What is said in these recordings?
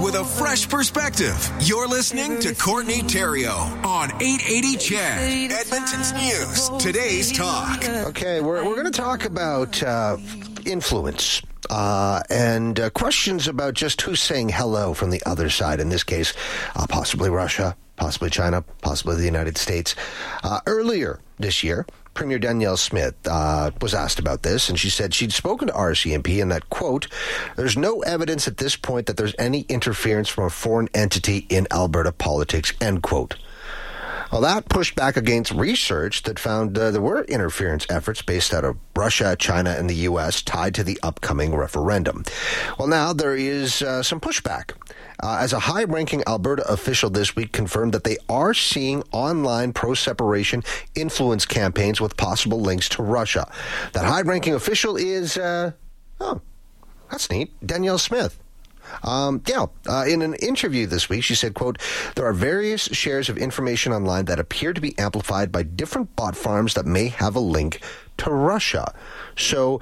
with a fresh perspective. You're listening to Courtney Theriault on 880 CHED, Edmonton's News. Today's Talk. Okay, we're going to talk about influence and questions about just who's saying hello from the other side. In this case, possibly Russia, possibly China, possibly the United States. Earlier this year, Premier Danielle Smith was asked about this, and she said she'd spoken to RCMP and that, quote, there's no evidence at this point that there's any interference from a foreign entity in Alberta politics, end quote. Well, that pushed back against research that found there were interference efforts based out of Russia, China, and the U.S. tied to the upcoming referendum. Well, now there is some pushback. As a high-ranking Alberta official this week confirmed that they are seeing online pro-separation influence campaigns with possible links to Russia. That high-ranking official is, that's neat, Danielle Smith. In an interview this week, she said, quote, there are various shares of information online that appear to be amplified by different bot farms that may have a link to Russia. So,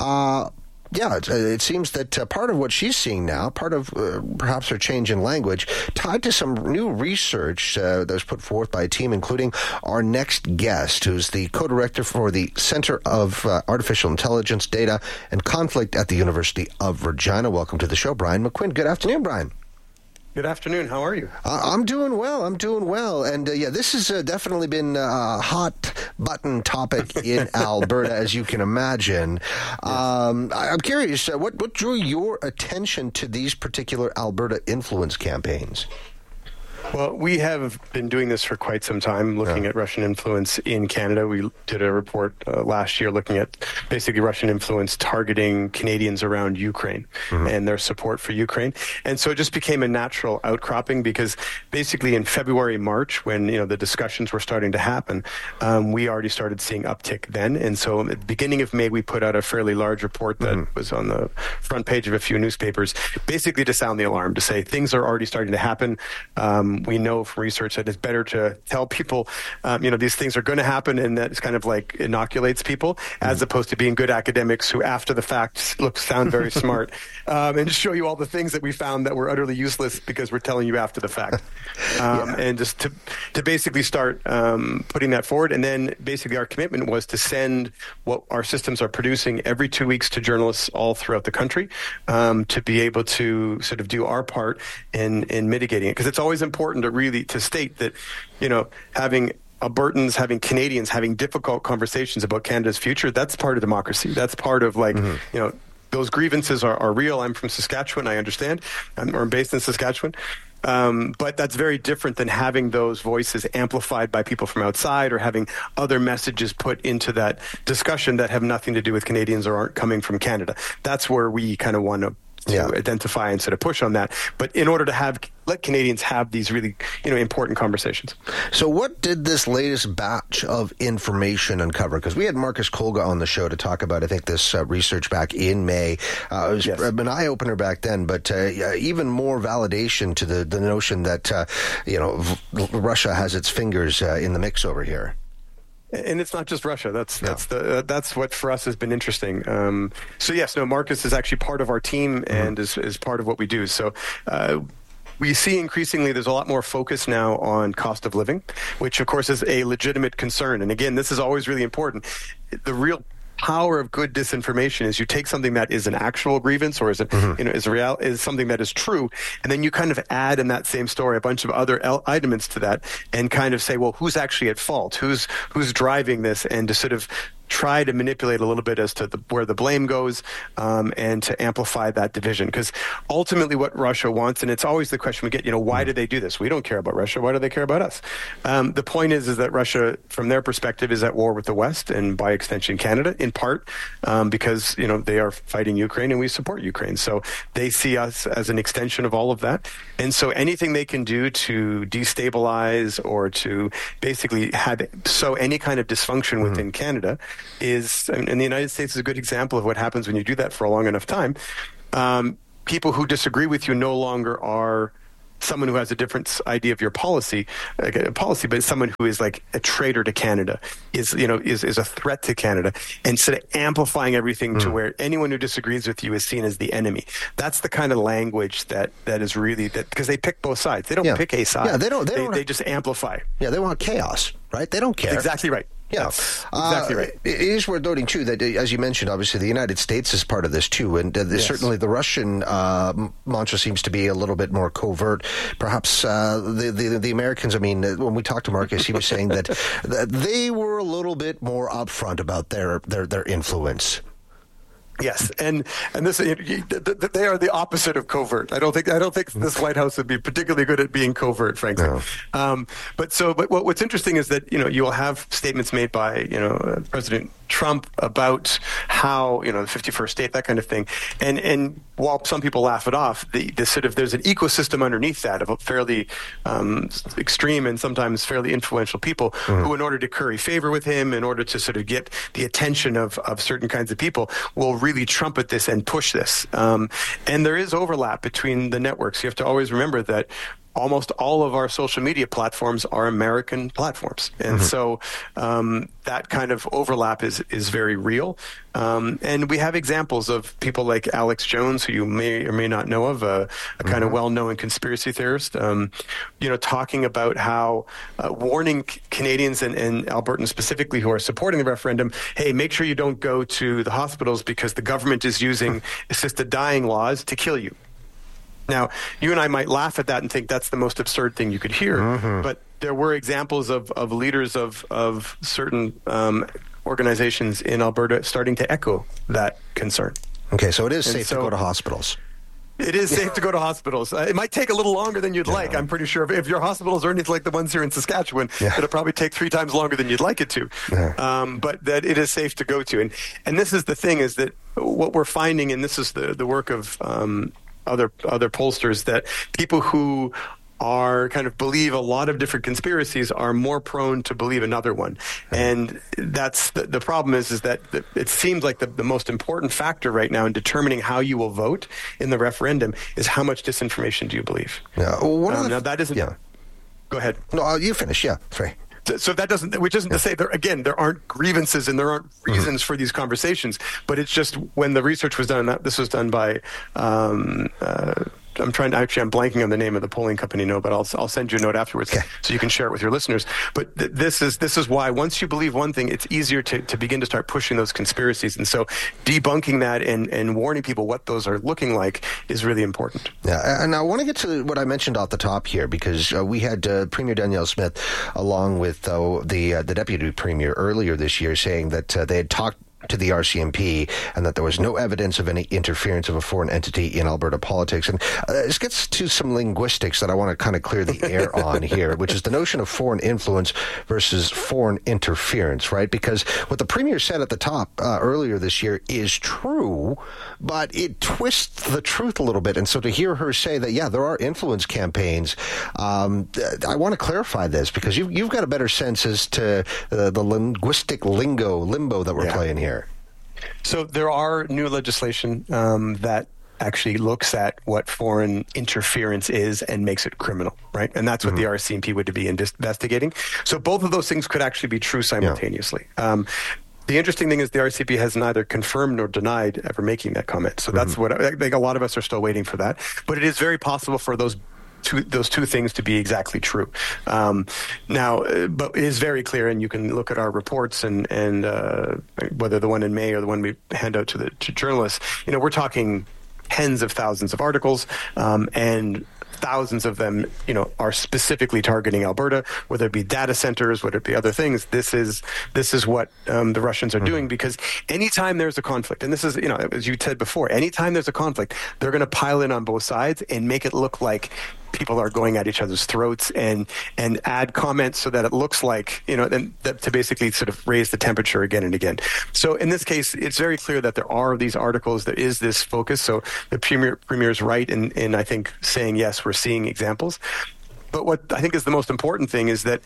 it seems that part of what she's seeing now, part of perhaps her change in language, tied to some new research that was put forth by a team, including our next guest, who's the co-director for the Center of Artificial Intelligence, Data, and Conflict at the University of Regina. Welcome to the show, Brian McQuinn. Good afternoon, Brian. Good afternoon. How are you? I'm doing well. And this has definitely been a hot button topic in Alberta, as you can imagine. I'm curious, what drew your attention to these particular Alberta influence campaigns? Well, we have been doing this for quite some time, looking at Russian influence in Canada. We did a report last year looking at basically Russian influence targeting Canadians around Ukraine and their support for Ukraine. And so it just became a natural outcropping because basically in February, March, when the discussions were starting to happen, we already started seeing uptick then. And so at the beginning of May, we put out a fairly large report that was on the front page of a few newspapers, basically to sound the alarm, to say things are already starting to happen. We know from research that it's better to tell people, these things are going to happen, and that it's kind of like inoculates people, as opposed to being good academics who, after the fact, sound very smart, and just show you all the things that we found that were utterly useless because we're telling you after the fact. And just to basically start putting that forward. And then basically our commitment was to send what our systems are producing every 2 weeks to journalists all throughout the country to be able to sort of do our part in mitigating it. Because it's always important to state that, having Albertans, having Canadians, having difficult conversations about Canada's future, that's part of democracy. That's part of those grievances are real. I'm from Saskatchewan, I understand. I'm based in Saskatchewan. But that's very different than having those voices amplified by people from outside or having other messages put into that discussion that have nothing to do with Canadians or aren't coming from Canada. That's where we kind of want to identify and sort of push on that. But in order to let Canadians have these really, important conversations. So what did this latest batch of information uncover? Because we had Marcus Kolga on the show to talk about, I think, this research back in May. It was an eye-opener back then, but even more validation to the notion that, Russia has its fingers in the mix over here. And it's not just Russia. That's what for us has been interesting. Marcus is actually part of our team and is part of what we do. So we see increasingly there's a lot more focus now on cost of living, which of course is a legitimate concern. And again, this is always really important. The real power of good disinformation is you take something that is an actual grievance or is something that is true, and then you kind of add in that same story a bunch of other elements to that and kind of say, well, who's actually at fault? Who's driving this? And to sort of try to manipulate a little bit as to where the blame goes, and to amplify that division. Because ultimately what Russia wants, and it's always the question we get, why do they do this? We don't care about Russia. Why do they care about us? The point is that Russia, from their perspective, is at war with the West and by extension Canada, in part because, they are fighting Ukraine and we support Ukraine. So they see us as an extension of all of that. And so anything they can do to destabilize or to basically sow any kind of dysfunction within Canada and the United States is a good example of what happens when you do that for a long enough time. People who disagree with you no longer are someone who has a different idea of your policy, but someone who is like a traitor to Canada, is a threat to Canada, and sort of amplifying everything to where anyone who disagrees with you is seen as the enemy. That's the kind of language that is really that, because they pick both sides. They don't pick a side. Yeah, they just amplify. Yeah, they want chaos, right? They don't care. Exactly right. Yeah, that's exactly right. It is worth noting, too, that, as you mentioned, obviously, the United States is part of this, too, and certainly the Russian mantra seems to be a little bit more covert. Perhaps the Americans, I mean, when we talked to Marcus, he was saying that they were a little bit more upfront about their influence. Yes, and this they are the opposite of covert. I don't think this White House would be particularly good at being covert, frankly. No. But what's interesting is that you will have statements made by President Trump about how the 51st state, that kind of thing, and while some people laugh it off, there's an ecosystem underneath that of fairly extreme and sometimes fairly influential people who, in order to curry favor with him, in order to sort of get the attention of certain kinds of people, will really trumpet this and push this. And there is overlap between the networks. You have to always remember that almost all of our social media platforms are American platforms. And so that kind of overlap is very real. And we have examples of people like Alex Jones, who you may or may not know of, a kind of well-known conspiracy theorist, talking about how warning Canadians and Albertans specifically who are supporting the referendum, hey, make sure you don't go to the hospitals because the government is using assisted dying laws to kill you. Now, you and I might laugh at that and think that's the most absurd thing you could hear, but there were examples of leaders of certain organizations in Alberta starting to echo that concern. Okay, so it is safe to go to hospitals. It is safe to go to hospitals. It might take a little longer than you'd like. I'm pretty sure if your hospitals are anything like the ones here in Saskatchewan, it'll probably take 3 times longer than you'd like it to. But that it is safe to go to. And this is the thing, is that what we're finding, and this is the work of other pollsters, that people who are kind of believe a lot of different conspiracies are more prone to believe another one. And that's the problem is that it seems like the most important factor right now in determining how you will vote in the referendum is how much disinformation do you believe. Now that isn't... Yeah. Go ahead. No, you finish. Yeah, sorry. So that which isn't to say there aren't grievances and there aren't reasons for these conversations, but it's just when the research was done, this was done by, I'm blanking on the name of the polling company, but I'll send you a note afterwards so you can share it with your listeners. But this is why once you believe one thing, it's easier to begin to start pushing those conspiracies. And so debunking that and warning people what those are looking like is really important. Yeah, and I want to get to what I mentioned off the top here, because we had Premier Danielle Smith along with the Deputy Premier earlier this year saying that they had talked to the RCMP and that there was no evidence of any interference of a foreign entity in Alberta politics. And this gets to some linguistics that I want to kind of clear the air on here, which is the notion of foreign influence versus foreign interference, right? Because what the Premier said at the top earlier this year is true, but it twists the truth a little bit. And so to hear her say that, there are influence campaigns, I want to clarify this, because you've got a better sense as to the linguistic limbo that we're playing here. So there are new legislation that actually looks at what foreign interference is and makes it criminal, right? And that's what the RCMP would be investigating. So both of those things could actually be true simultaneously. The interesting thing is the RCMP has neither confirmed nor denied ever making that comment. So that's what I think a lot of us are still waiting for that. But it is very possible for those two things to be exactly true. Now, but it is very clear, and you can look at our reports and whether the one in May or the one we hand out to journalists, we're talking tens of thousands of articles, and thousands of them, are specifically targeting Alberta, whether it be data centers, whether it be other things. This is what the Russians are doing, because anytime there's a conflict, and this is, as you said before, anytime there's a conflict, they're going to pile in on both sides and make it look like people are going at each other's throats and add comments so that it looks like, to basically sort of raise the temperature again and again. So in this case, it's very clear that there are these articles, there is this focus. So the Premier's right in I think saying, yes, we're seeing examples. But what I think is the most important thing is that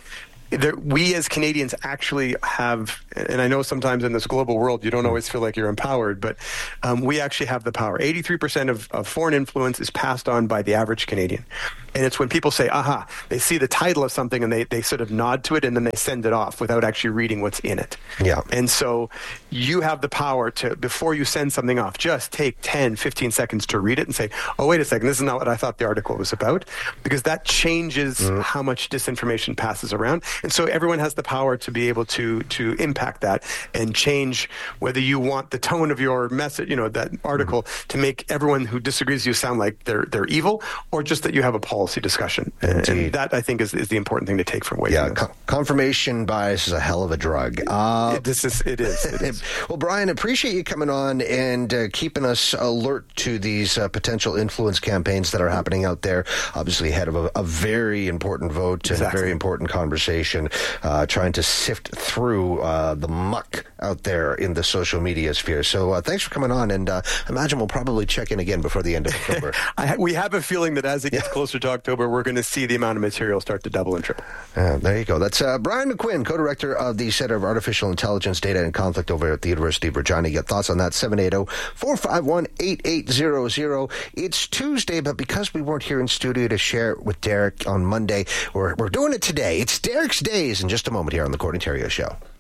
we as Canadians actually have, and I know sometimes in this global world you don't always feel like you're empowered, but we actually have the power. 83% of foreign influence is passed on by the average Canadian. And it's when people say, aha, they see the title of something and they sort of nod to it and then they send it off without actually reading what's in it. Yeah. And so you have the power to, before you send something off, just take 10, 15 seconds to read it and say, oh, wait a second, this is not what I thought the article was about, because that changes how much disinformation passes around. And so everyone has the power to be able to impact that and change whether you want the tone of your message, that article, to make everyone who disagrees with you sound like they're evil, or just that you have a policy discussion. And that, I think, is the important thing to take from Waiting. Yeah, confirmation bias is a hell of a drug. It is. Well, Brian, appreciate you coming on and keeping us alert to these potential influence campaigns that are happening out there, obviously ahead of a very important vote and a very important conversation, trying to sift through the muck out there in the social media sphere. So thanks for coming on, and imagine we'll probably check in again before the end of October. We have a feeling that as it gets closer to October, we're going to see the amount of material start to double and triple. There you go. That's Brian McQuinn, co-director of the Center of Artificial Intelligence, Data and Conflict over at the University of Regina. Get thoughts on that, 780-451-8800. It's Tuesday, but because we weren't here in studio to share it with Derek on Monday, we're doing it today. It's Derek's Days in just a moment here on the Courtney Theriault Show.